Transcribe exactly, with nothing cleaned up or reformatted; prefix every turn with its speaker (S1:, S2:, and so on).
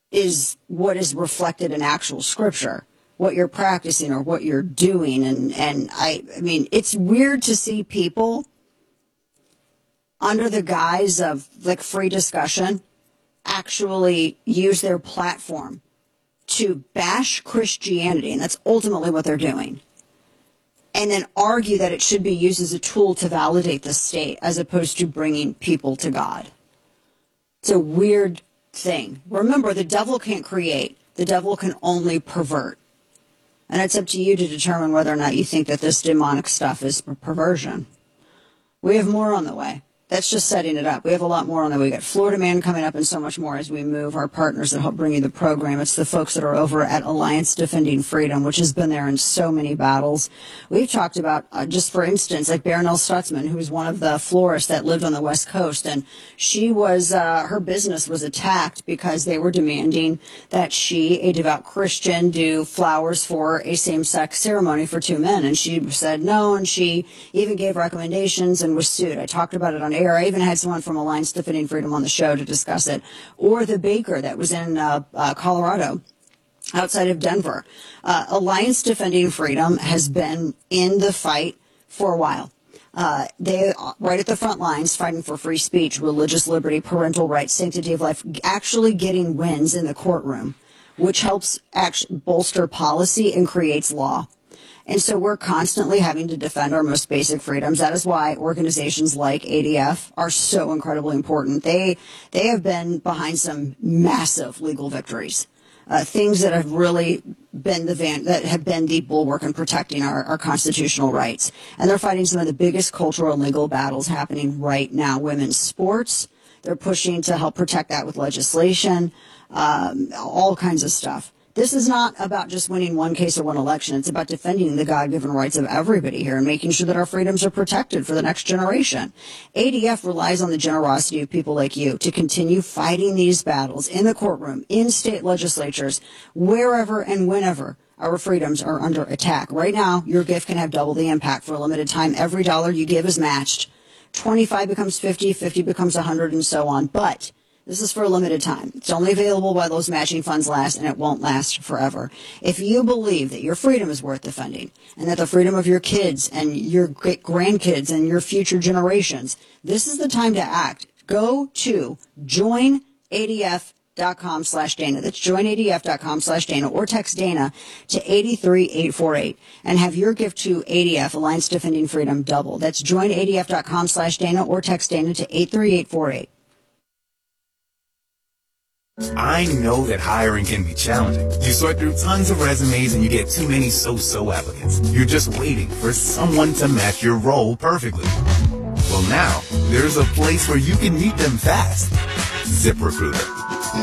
S1: is what is reflected in actual scripture, what you're practicing or what you're doing. And, and I, I mean, it's weird to see people under the guise of like free discussion actually use their platform to bash Christianity. And that's ultimately what they're doing. And then argue that it should be used as a tool to validate the state as opposed to bringing people to God. It's a weird thing. Remember, the devil can't create. The devil can only pervert. And it's up to you to determine whether or not you think that this demonic stuff is perversion. We have more on the way. That's just setting it up. We have a lot more on the way. We got Florida Man coming up and so much more as we move. Our partners that help bring you the program. It's the folks that are over at Alliance Defending Freedom, which has been there in so many battles. We've talked about, uh, just for instance, like Baronelle Stutzman, who was one of the florists that lived on the West Coast. And she was, uh, her business was attacked because they were demanding that she, a devout Christian, do flowers for a same-sex ceremony for two men. And she said no, and she even gave recommendations and was sued. I talked about it on air. I even had someone from Alliance Defending Freedom on the show to discuss it. Or the baker that was in uh, uh, Colorado, outside of Denver. Uh, Alliance Defending Freedom has been in the fight for a while. Uh, they right at the front lines fighting for free speech, religious liberty, parental rights, sanctity of life, actually getting wins in the courtroom, which helps actually bolster policy and creates law. And so we're constantly having to defend our most basic freedoms. That is why organizations like A D F are so incredibly important. They they have been behind some massive legal victories, uh, things that have really been the van, that have been the bulwark in protecting our, our constitutional rights. And they're fighting some of the biggest cultural and legal battles happening right now. Women's sports, they're pushing to help protect that with legislation, um, all kinds of stuff. This is not about just winning one case or one election. It's about defending the God-given rights of everybody here and making sure that our freedoms are protected for the next generation. A D F relies on the generosity of people like you to continue fighting these battles in the courtroom, in state legislatures, wherever and whenever our freedoms are under attack. Right now, your gift can have double the impact for a limited time. Every dollar you give is matched. twenty-five becomes fifty, fifty becomes one hundred, and so on. But this is for a limited time. It's only available while those matching funds last, and it won't last forever. If you believe that your freedom is worth defending, and that the freedom of your kids and your grandkids and your future generations, this is the time to act. Go to join A D F dot com slash Dana. That's join A D F dot com slash Dana, or text Dana to eight three eight four eight and have your gift to A D F, Alliance Defending Freedom, double. That's join A D F dot com slash Dana, or text Dana to eight three eight four eight.
S2: I know that hiring can be challenging. You sort through tons of resumes and you get too many so-so applicants. You're just waiting for someone to match your role perfectly. Well, now, there's a place where you can meet them fast. ZipRecruiter.